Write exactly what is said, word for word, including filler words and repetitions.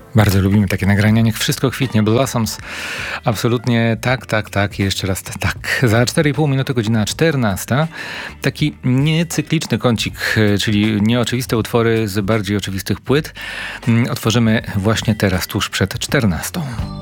Bardzo lubimy takie nagrania. Niech wszystko kwitnie. Blossoms. Absolutnie tak, tak, tak. I jeszcze raz tak. Za cztery i pół minuty, godzina czternasta. Taki niecykliczny kącik, czyli nieoczywiste utwory z bardziej oczywistych płyt otworzymy właśnie teraz, tuż przed czternastą.